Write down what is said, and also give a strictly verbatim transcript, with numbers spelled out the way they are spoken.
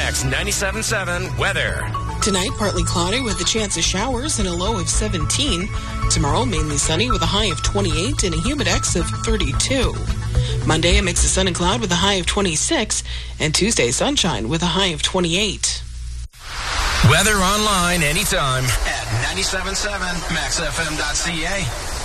Next, ninety-seven point seven weather. Tonight, partly cloudy with a chance of showers and a low of seventeen. Tomorrow, mainly sunny with a high of twenty-eight and a humidex of thirty-two. Monday, a mix of sun and cloud with a high of twenty-six. And Tuesday, sunshine with a high of twenty-eight. Weather online anytime at ninety-seven point seven max f m dot c a.